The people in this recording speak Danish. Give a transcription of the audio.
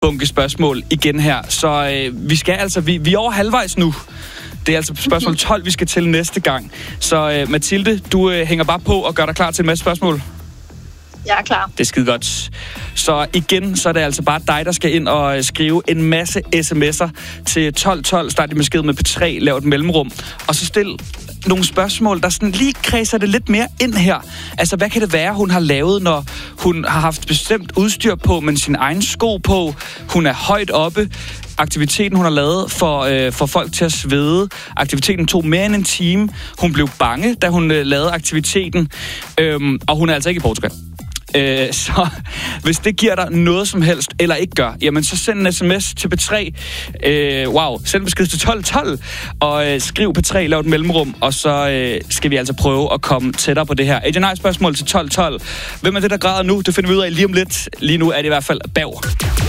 bunke spørgsmål igen her. Så vi skal altså, vi er over halvvejs nu. Det er altså spørgsmål 12, vi skal til næste gang. Så Mathilde, du hænger bare på og gør dig klar til en masse spørgsmål. Jeg er klar. Det er skide godt. Så igen, så er det altså bare dig, der skal ind og skrive en masse sms'er til 1212. Start din besked med P3, lav et mellemrum. Og så stil nogle spørgsmål, der sådan lige kredser det lidt mere ind her. Altså, hvad kan det være, hun har lavet, når hun har haft bestemt udstyr på, men sin egen sko på? Hun er højt oppe. Aktiviteten, hun har lavet for folk til at svede. Aktiviteten tog mere end en time. Hun blev bange, da hun lavede aktiviteten. Og hun er altså ikke i Portugal. Så hvis det giver dig noget som helst, eller ikke gør, jamen så send en sms til P3. Send besked til 1212, og skriv P3, lav et mellemrum, og så skal vi altså prøve at komme tættere på det her. AJ spørgsmål til 1212. Hvem er det, der græder nu? Det finder vi ud af lige om lidt. Lige nu er det i hvert fald Bav.